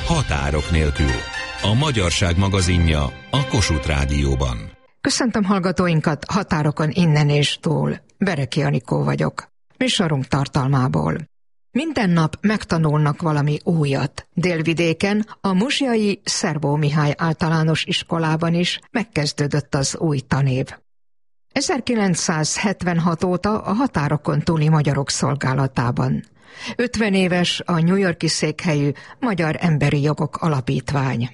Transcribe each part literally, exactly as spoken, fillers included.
Határok nélkül. A Magyarság magazinja a Kossuth Rádióban. Köszöntöm hallgatóinkat határokon innen és túl. Bereki Anikó vagyok. Műsorunk tartalmából. Minden nap megtanulnak valami újat. Délvidéken, a muzsiai Szerbó Mihály általános iskolában is megkezdődött az új tanév. ezerkilencszázhetvenhat óta a határokon túli magyarok szolgálatában. ötven éves a New York-i székhelyű Magyar Emberi Jogok Alapítvány.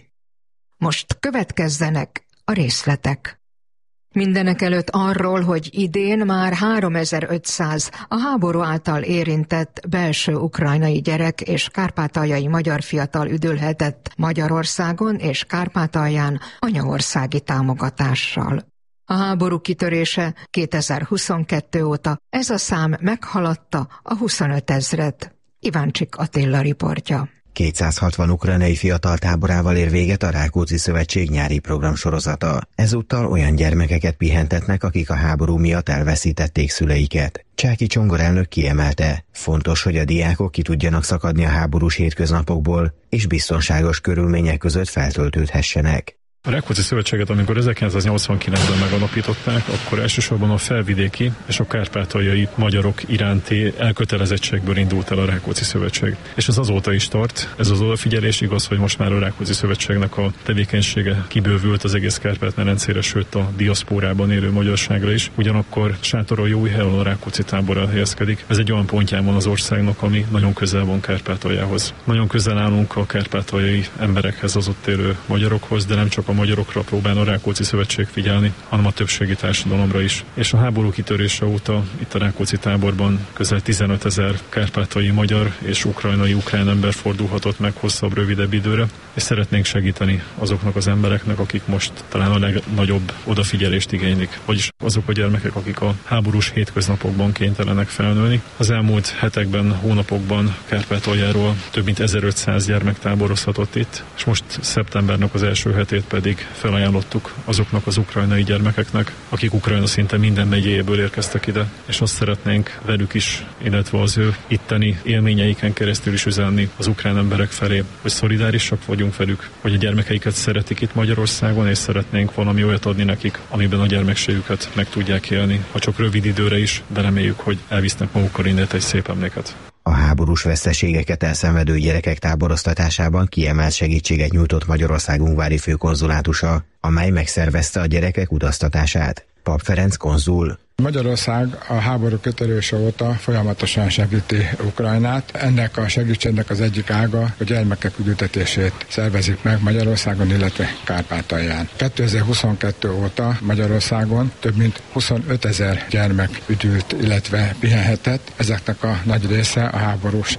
Most következzenek a részletek. Mindenekelőtt arról, hogy idén már háromezer-ötszáz a háború által érintett belső ukrajnai gyerek és kárpátaljai magyar fiatal üdülhetett Magyarországon és Kárpátalján anyaországi támogatással. A háború kitörése kétezer-huszonkettő óta ez a szám meghaladta a huszonöt ezret. Iváncsik Attila riportja. kétszázhatvan ukrajnai fiatal táborával ér véget a Rákóczi Szövetség nyári programsorozata. Ezúttal olyan gyermekeket pihentetnek, akik a háború miatt elveszítették szüleiket. Csáky Csongor elnök kiemelte, fontos, hogy a diákok ki tudjanak szakadni a háborús hétköznapokból, és biztonságos körülmények között feltöltődhessenek. A Rákóczi Szövetséget, amikor ezerkilencszáznyolcvankilencben megalapították, akkor elsősorban a felvidéki és a kárpátaljai magyarok iránti elkötelezettségből indult el a Rákóczi Szövetség. És ez azóta is tart. Ez az odafigyelés, igaz, hogy most már a Rákóczi Szövetségnek a tevékenysége kibővült az egész Kárpát-medencére, sőt a diaszpórában élő magyarságra is. Ugyanakkor Sátoraljóújhelyen a Rákóczi tábor elhelyezkedik. Ez egy olyan pontján van az országnak, ami nagyon közel van Kárpátaljához. Nagyon közel állunk a kárpátaljai emberekhez, az ott élő magyarokhoz, de nem csak a magyarokra próbál a Rákóczi Szövetség figyelni, hanem a többségi társadalomra is. És a háború kitörése óta itt a Rákóczi táborban közel tizenöt ezer kárpátaljai magyar és ukrajnai ukrán ember fordulhatott meg hosszabb, rövidebb időre, és szeretnénk segíteni azoknak az embereknek, akik most talán a legnagyobb odafigyelést igénylik, vagyis azok a gyermekek, akik a háborús hétköznapokban kénytelenek felnőni. Az elmúlt hetekben, hónapokban Kárpátaljáról több mint ezerötszáz gyermek táborozhatott itt, és most szeptembernek az első hetét pedig felajánlottuk azoknak az ukrajnai gyermekeknek, akik Ukrajna szinte minden megyéjéből érkeztek ide, és azt szeretnénk velük is, illetve az ő itteni élményeiken keresztül is üzenni az ukrán emberek felé, hogy szolidárisak vagyunk velük, hogy a gyermekeiket szeretik itt Magyarországon, és szeretnénk valami olyat adni nekik, amiben a gyermekségüket meg tudják élni, ha csak rövid időre is, de reméljük, hogy elvisznek magukkal innen egy szép emléket. A háborús veszteségeket elszenvedő gyerekek táboroztatásában kiemelt segítséget nyújtott Magyarország ungvári főkonzulátusa, amely megszervezte a gyerekek utaztatását. Pap Ferenc konzul. Magyarország a háború kitörése óta folyamatosan segíti Ukrajnát. Ennek a segítségnek az egyik ága a gyermekek üdültetését szervezik meg Magyarországon, illetve Kárpátalján. kétezer-huszonkettő óta Magyarországon több mint huszonöt ezer gyermek üdült, illetve pihenhetett. Ezeknek a nagy része a háborús